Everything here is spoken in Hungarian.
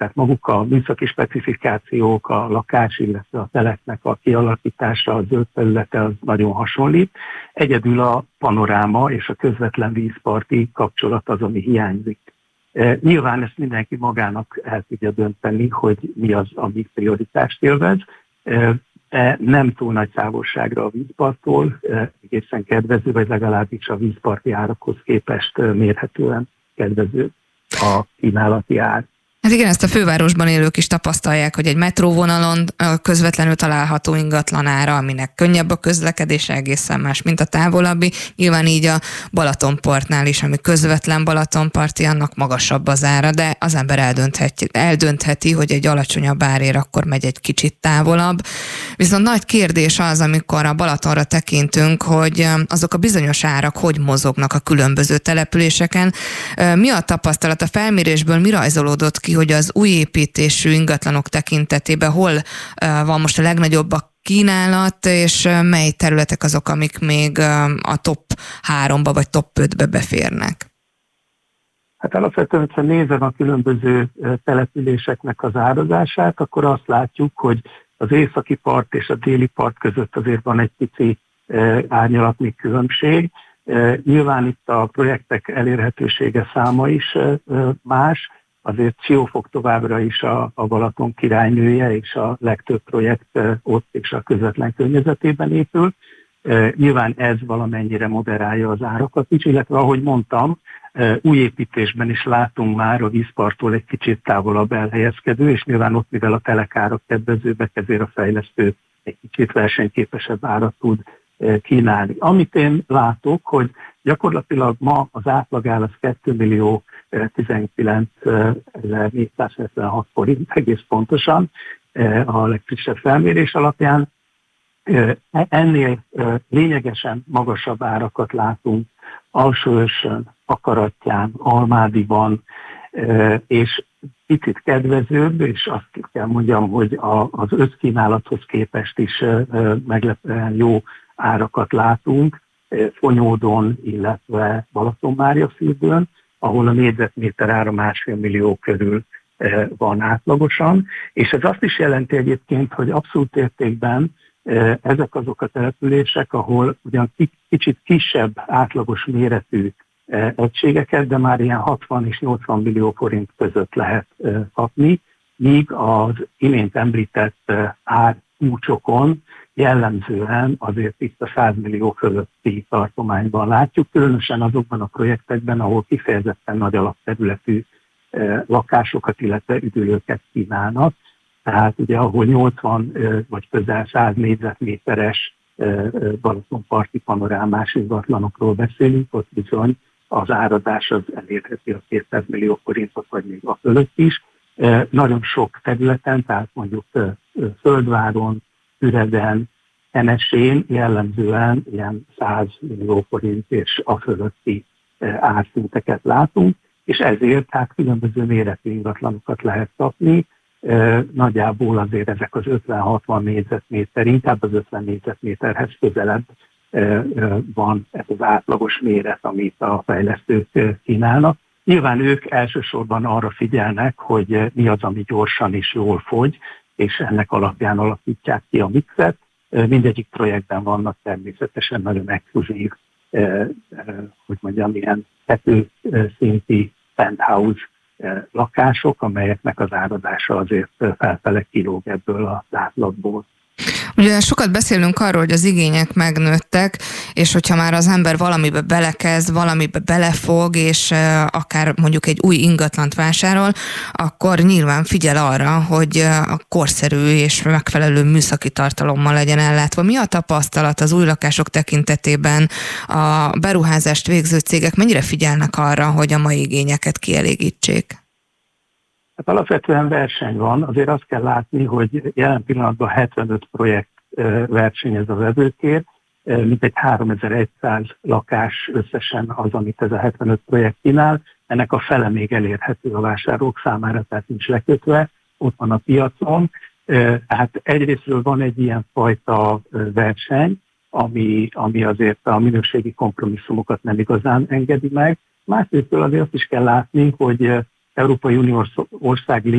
Tehát maguk a műszaki specifikációk, a lakás, illetve a teleknek a kialakítása, a zöld területe az nagyon hasonlít. Egyedül a panoráma és a közvetlen vízparti kapcsolat az, ami hiányzik. Nyilván ezt mindenki magának el tudja dönteni, hogy mi az, ami prioritást élvez. Nem túl nagy távolságra a vízparttól, egészen kedvező, vagy legalábbis a vízparti árakhoz képest mérhetően kedvező a kínálati ár. Hát igen, ezt a fővárosban élők is tapasztalják, hogy egy metróvonalon közvetlenül található ingatlan ára, aminek könnyebb a közlekedése, egészen más, mint a távolabbi. Nyilván így a Balatonpartnál is, ami közvetlen Balatonparti, annak magasabb az ára, de az ember eldöntheti, hogy egy alacsonyabb árért akkor megy egy kicsit távolabb. Viszont nagy kérdés az, amikor a Balatonra tekintünk, hogy azok a bizonyos árak hogy mozognak a különböző településeken. Mi a tapasztalat a felmérésből, mi rajzolódott ki, hogy az új építésű ingatlanok tekintetében hol van most a legnagyobb a kínálat, és mely területek azok, amik még a top 3-ba vagy top 5-be beférnek? Hát alapvetően, ha nézem a különböző településeknek az árazását, akkor azt látjuk, hogy az északi part és a déli part között azért van egy pici árnyalatnyi különbség. Nyilván itt a projektek elérhetősége száma is más, azért Siófok továbbra is a Balaton királynője, és a legtöbb projekt ott és a közvetlen környezetében épül. Nyilván ez valamennyire moderálja az árakat is, illetve ahogy mondtam, új építésben is látunk már a vízparttól egy kicsit távolabb elhelyezkedő, és nyilván ott, mivel a telekárak kedvezőbbek, ezért a fejlesztő egy kicsit versenyképesebb árat tud kínálni. Amit én látok, hogy gyakorlatilag ma az átlagár az 2.019.476 forint egész pontosan a legfrissebb felmérés alapján. Ennél lényegesen magasabb árakat látunk Alsóörsön, Akarattyán, Almádiban, és picit kedvezőbb, és azt kell mondjam, hogy az összkínálathoz képest is meglepően jó árakat látunk, Fonyódon, illetve Balatonmárjafürdőn, ahol a négyzetméter ára 1,5 millió körül van átlagosan, és ez azt is jelenti egyébként, hogy abszolút értékben ezek azok a települések, ahol ugyan kicsit kisebb átlagos méretű egységeket, de már ilyen 60 és 80 millió forint között lehet kapni, míg az imént említett árkulcsokon jellemzően azért itt a 100 millió fölötti tartományban látjuk, különösen azokban a projektekben, ahol kifejezetten nagy alapterületű lakásokat, illetve üdülőket kínálnak. Tehát ugye, ahol 80 vagy közel 100 négyzetméteres Balatonparti panorámás ingatlanokról beszélünk, ott bizony az árazás az elérheti a 200 millió forintot, vagy még a fölött is. Nagyon sok területen, tehát mondjuk Földváron, Üreden, Enesén jellemzően ilyen 100 millió forint és a fölötti árszinteket látunk, és ezért hát különböző méretű ingatlanokat lehet kapni. Nagyjából azért ezek az 50-60 négyzetméter, inkább az 50 négyzetméterhez közelebb van ez az átlagos méret, amit a fejlesztők kínálnak. Nyilván ők elsősorban arra figyelnek, hogy mi az, ami gyorsan és jól fogy, és ennek alapján alakítják ki a mixet. Mindegyik projektben vannak természetesen nagyon exkluzív, hogy mondjam, ilyen tetőszinti penthouse lakások, amelyeknek az áradása azért felfele kilóg ebből az átlagból. Ugye sokat beszélünk arról, hogy az igények megnőttek, és hogyha már az ember valamibe belekezd, valamibe belefog, és akár mondjuk egy új ingatlant vásárol, akkor nyilván figyel arra, hogy a korszerű és megfelelő műszaki tartalommal legyen ellátva. Mi a tapasztalat az új lakások tekintetében? A beruházást végző cégek mennyire figyelnek arra, hogy a mai igényeket kielégítsék? Hát alapvetően verseny van, azért azt kell látni, hogy jelen pillanatban 75 projekt versenyez a vevőkért, mintegy 3100 lakás összesen az, amit ez a 75 projekt kínál, ennek a fele még elérhető a vásárlók számára, tehát nincs lekötve, ott van a piacon. Tehát egyrésztről van egy ilyen fajta verseny, ami azért a minőségi kompromisszumokat nem igazán engedi meg. Másrésztről azért azt is kell látni, hogy Európai Uniós ország